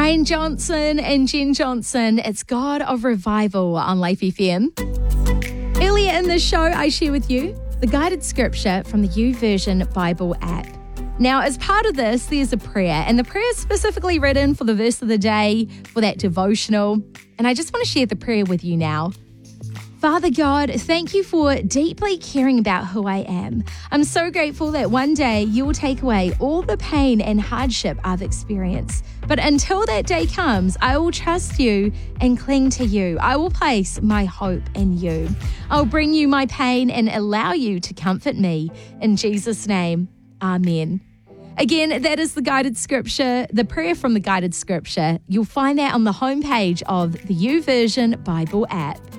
Ryan Johnson and Jen Johnson. It's God of Revival on Life FM. Earlier in the show, I share with you the guided scripture from the YouVersion Bible app. Now, as part of this, there's a prayer, and the prayer is specifically written for the verse of the day, for that devotional. And I just want to share the prayer with you now. Father God, thank you for deeply caring about who I am. I'm so grateful that one day you will take away all the pain and hardship I've experienced. But until that day comes, I will trust you and cling to you. I will place my hope in you. I'll bring you my pain and allow you to comfort me. In Jesus' name, amen. Again, that is the guided scripture, the prayer from the guided scripture. You'll find that on the homepage of the YouVersion Bible app.